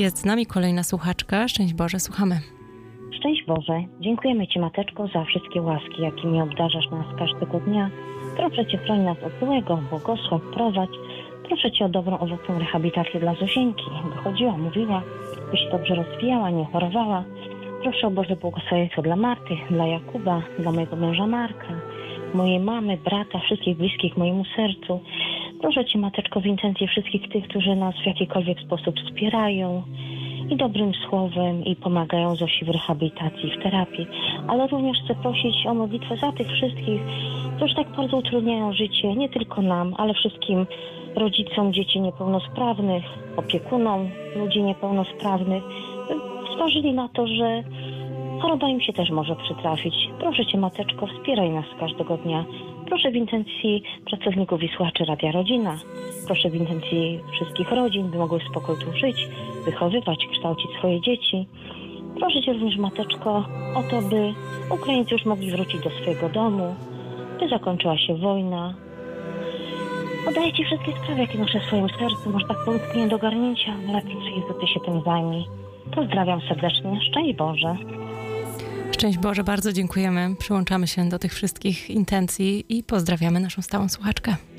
Jest z nami kolejna słuchaczka. Szczęść Boże, słuchamy. Szczęść Boże, dziękujemy Ci, Mateczko, za wszystkie łaski, jakimi obdarzasz nas każdego dnia. Proszę Cię, chroń nas od złego, błogosław, prowadź. Proszę Cię o dobrą, owocną rehabilitację dla Zosieńki, by chodziła, mówiła, by się dobrze rozwijała, nie chorowała. Proszę o Boże błogosławieństwo dla Marty, dla Jakuba, dla mojego męża Marka, mojej mamy, brata, wszystkich bliskich mojemu sercu. Proszę Cię, Mateczko, w intencje wszystkich tych, którzy nas w jakikolwiek sposób wspierają i dobrym słowem i pomagają Zosi w rehabilitacji, w terapii. Ale również chcę prosić o modlitwę za tych wszystkich, którzy tak bardzo utrudniają życie, nie tylko nam, ale wszystkim rodzicom dzieci niepełnosprawnych, opiekunom ludzi niepełnosprawnych. Zważyli na to, że choroba im się też może przytrafić. Proszę Cię, Mateczko, wspieraj nas każdego dnia. Proszę w intencji pracowników i słuchaczy Radia Rodzina. Proszę w intencji wszystkich rodzin, by mogły w spokoju tu żyć, wychowywać, kształcić swoje dzieci. Proszę Cię również, Mateczko, o to, by Ukraińcy już mogli wrócić do swojego domu, by zakończyła się wojna. Oddaję Ci wszystkie sprawy, jakie noszę w swoim sercu. Może tak pomknie do ogarnięcia, ale proszę Jezu, Ty się tym zajmij. Pozdrawiam serdecznie. Szczęść Boże. Szczęść Boże, bardzo dziękujemy. Przyłączamy się do tych wszystkich intencji i pozdrawiamy naszą stałą słuchaczkę.